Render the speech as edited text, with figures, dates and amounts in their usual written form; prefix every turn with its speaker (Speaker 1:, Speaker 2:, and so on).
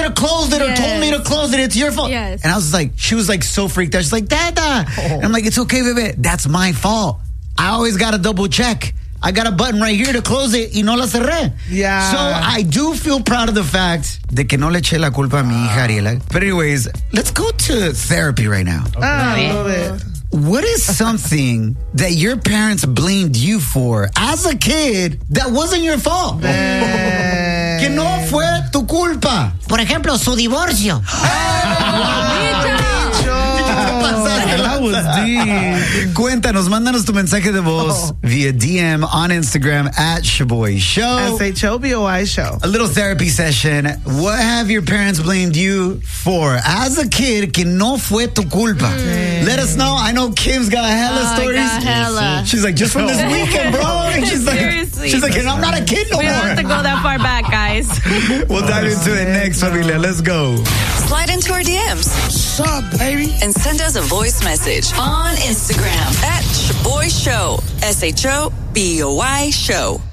Speaker 1: have closed it or told me to close it. It's your fault.
Speaker 2: Yes.
Speaker 1: And I was like, she was like so freaked out. She's like, Dada. And I'm like, it's okay, bebé. That's my fault. I always got to double check. I got a button right here to close it y no la cerré.
Speaker 3: Yeah.
Speaker 1: So I do feel proud of the fact de que no le eché la culpa a mi hija Ariela. But anyways, let's go to therapy right now.
Speaker 3: Okay. I love it.
Speaker 1: What is something that your parents blamed you for as a kid that wasn't your fault? Que no fue tu culpa.
Speaker 4: Por ejemplo, su divorcio.
Speaker 3: That was deep.
Speaker 1: Cuéntanos, mándanos tu mensaje de voz via DM on Instagram at Shaboy Show.
Speaker 3: SHOBOI Show.
Speaker 1: A little therapy session. What have your parents blamed you for as a kid que no fue tu culpa? Let us know. I know Kim's got hella stories.
Speaker 2: Got hella.
Speaker 1: She's like, just from this weekend, bro. And
Speaker 2: Seriously.
Speaker 1: She's like, I'm not a kid no
Speaker 2: We don't
Speaker 1: more.
Speaker 2: have to go that far back, guys.
Speaker 1: We'll dive into it next, familia. Let's go.
Speaker 5: Slide into our DMs.
Speaker 3: What's up, baby?
Speaker 5: And send us a voice message on Instagram at Shaboy Show. SHOBOY Show.